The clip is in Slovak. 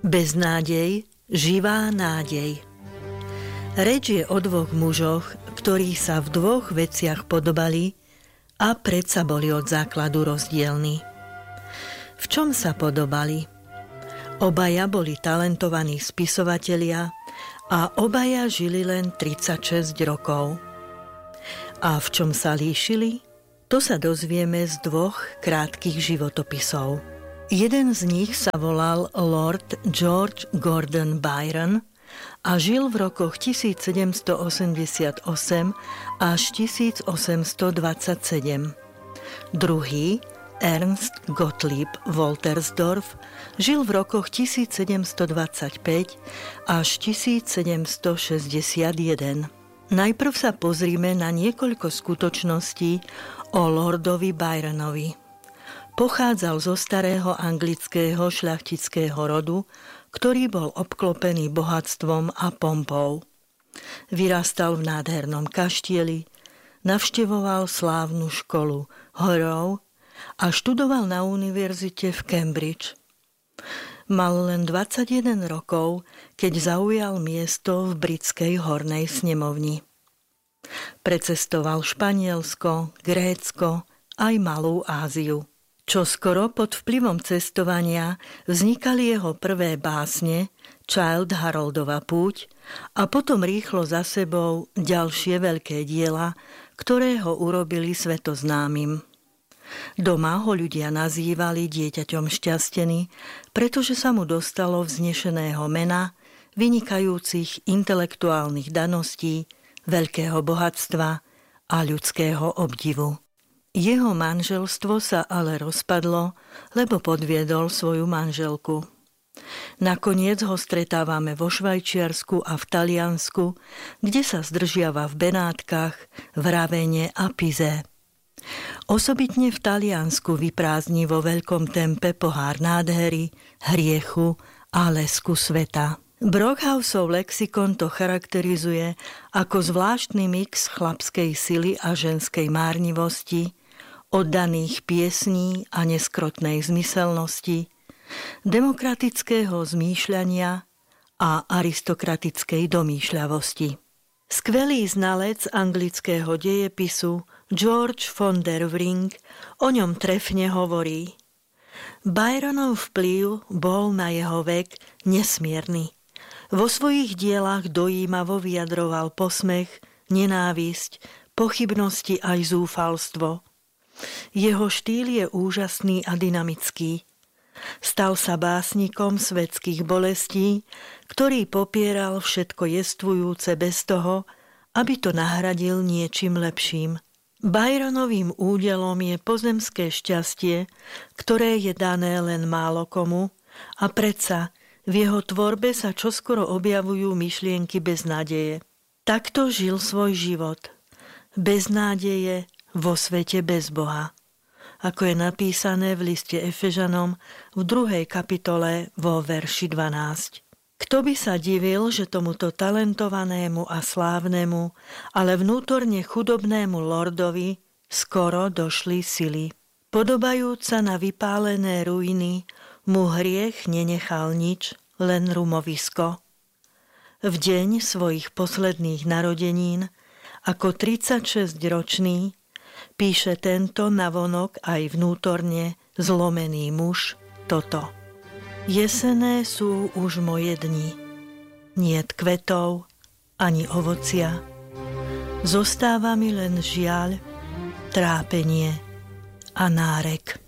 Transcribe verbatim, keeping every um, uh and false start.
Beznádej, živá nádej. Reč je o dvoch mužoch, ktorí sa v dvoch veciach podobali a predsa boli od základu rozdielni. V čom sa podobali? Obaja boli talentovaní spisovatelia a obaja žili len tridsaťšesť rokov. A v čom sa líšili? To sa dozvieme z dvoch krátkych životopisov. Jeden z nich sa volal Lord George Gordon Byron a žil v rokoch tisícsedemstoosemdesiatosem až tisícosemstodvadsaťsedem. Druhý, Ernst Gottlieb Woltersdorf, žil v rokoch tisícsedemstodvadsaťpäť až tisícsedemstošesťdesiatjeden. Najprv sa pozrime na niekoľko skutočností o Lordovi Byronovi. Pochádzal zo starého anglického šľachtického rodu, ktorý bol obklopený bohatstvom a pompou. Vyrastal v nádhernom kaštieli, navštevoval slávnu školu Harrow a študoval na univerzite v Cambridge. Mal len dvadsaťjeden rokov, keď zaujal miesto v britskej hornej snemovni. Precestoval Španielsko, Grécko aj Malú Áziu. Čoskoro pod vplyvom cestovania vznikali jeho prvé básne Childe Haroldova púť a potom rýchlo za sebou ďalšie veľké diela, ktoré ho urobili svetoznámym. Doma ho ľudia nazývali dieťaťom šťastený, pretože sa mu dostalo vznešeného mena, vynikajúcich intelektuálnych daností, veľkého bohatstva a ľudského obdivu. Jeho manželstvo sa ale rozpadlo, lebo podviedol svoju manželku. Nakoniec ho stretávame vo Švajčiarsku a v Taliansku, kde sa zdržiava v Benátkach, v Ravene a Pize. Osobitne v Taliansku vyprázdni vo veľkom tempe pohár nádhery, hriechu a lesku sveta. Brockhausov lexikon to charakterizuje ako zvláštny mix chlapskej sily a ženskej márnivosti, oddaných piesní a neskrotnej zmyselnosti, demokratického zmýšľania a aristokratickej domýšľavosti. Skvelý znalec anglického dejepisu George von der Wring o ňom trefne hovorí: Byronov vplyv bol na jeho vek nesmierny. Vo svojich dielach dojímavo vyjadroval posmech, nenávisť, pochybnosti aj zúfalstvo. Jeho štýl je úžasný a dynamický. Stal sa básnikom svetských bolestí, ktorý popieral všetko jestvujúce bez toho, aby to nahradil niečím lepším. Byronovým údelom je pozemské šťastie, ktoré je dané len málo komu, a predsa v jeho tvorbe sa čoskoro objavujú myšlienky beznádeje. Takto žil svoj život. Bez nádeje, vo svete bez Boha. Ako je napísané v liste Efežanom v druhej kapitole vo verši dvanásť. Kto by sa divil, že tomuto talentovanému a slávnemu, ale vnútorne chudobnému lordovi skoro došli sily. Podobajúc sa na vypálené ruiny, mu hriech nenechal nič, len rumovisko. V deň svojich posledných narodenín, ako tridsaťšesťročný, píše tento navonok aj vnútorne zlomený muž toto. Jesené sú už moje dni. Niet kvetov, ani ovocia. Zostáva mi len žiaľ, trápenie a nárek.